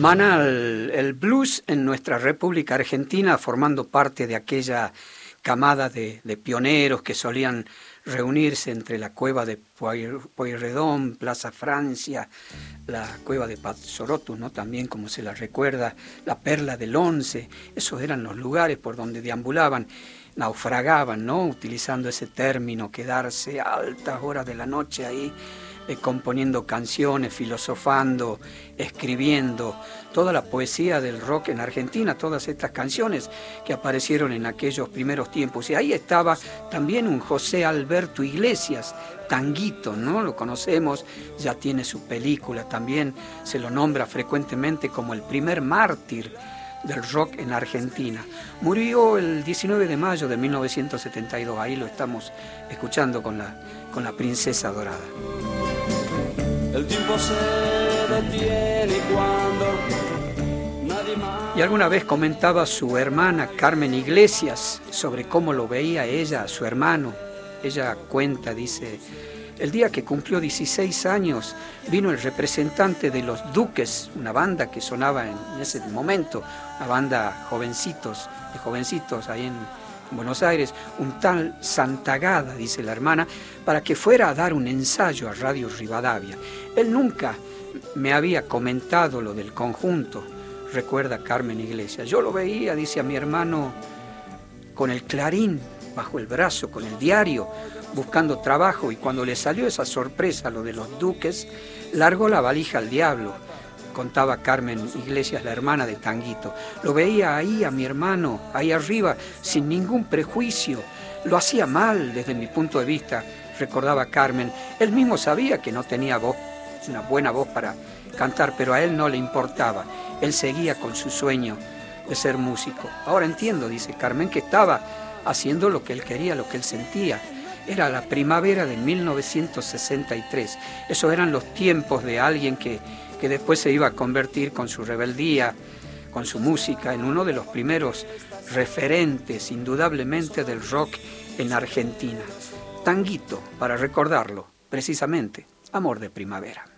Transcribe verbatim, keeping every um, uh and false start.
Mana el, el blues en nuestra República Argentina, formando parte de aquella camada de, de pioneros que solían reunirse entre la cueva de Pueyrredón, Plaza Francia, la cueva de Pazzorotus, ¿no? También como se la recuerda, la Perla del Once. Esos eran los lugares por donde deambulaban, naufragaban, ¿no? Utilizando ese término, quedarse a altas horas de la noche ahí, eh, componiendo canciones, filosofando, escribiendo, toda la poesía del rock en Argentina, todas estas canciones que aparecieron en aquellos primeros tiempos. Y ahí estaba también un José Alberto Iglesias, Tanguito, ¿no? Lo conocemos, ya tiene su película, también se lo nombra frecuentemente como el primer mártir del rock en Argentina. Murió el diecinueve de mayo de mil novecientos setenta y dos, ahí lo estamos escuchando con la, con la Princesa Dorada. El tiempo se detiene cuando nadie más... Y alguna vez comentaba su hermana Carmen Iglesias sobre cómo lo veía ella a su hermano. Ella cuenta, dice: el día que cumplió dieciséis años vino el representante de los Duques, una banda que sonaba en ese momento, una banda jovencitos, de jovencitos ahí en Buenos Aires, un tal Santagada, dice la hermana, para que fuera a dar un ensayo a Radio Rivadavia. Él nunca me había comentado lo del conjunto, recuerda Carmen Iglesias. Yo lo veía, dice, a mi hermano con el Clarín bajo el brazo, con el diario, buscando trabajo, y cuando le salió esa sorpresa, lo de los Duques, largó la valija al diablo, contaba Carmen Iglesias, la hermana de Tanguito. Lo veía ahí a mi hermano, ahí arriba, sin ningún prejuicio. Lo hacía mal desde mi punto de vista, recordaba Carmen. Él mismo sabía que no tenía voz, una buena voz para cantar, pero a él no le importaba. Él seguía con su sueño de ser músico. Ahora entiendo, dice Carmen, que estaba haciendo lo que él quería, lo que él sentía. Era la primavera de mil novecientos sesenta y tres. Esos eran los tiempos de alguien que, que después se iba a convertir con su rebeldía, con su música, en uno de los primeros referentes, indudablemente, del rock en Argentina. Tanguito, para recordarlo, precisamente, Amor de Primavera.